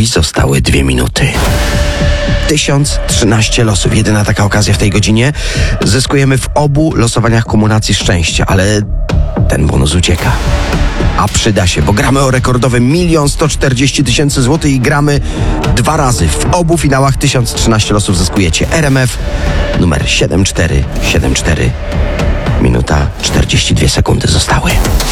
I zostały 2 minuty. 1013 losów. Jedyna taka okazja w tej godzinie. Zyskujemy w obu losowaniach kumulacji szczęścia, ale ten bonus ucieka. A przyda się, bo gramy o rekordowe 1 140 000 złotych i gramy 2 razy. W obu finałach 1013 losów zyskujecie. RMF numer 7474. Minuta 42 sekundy zostały.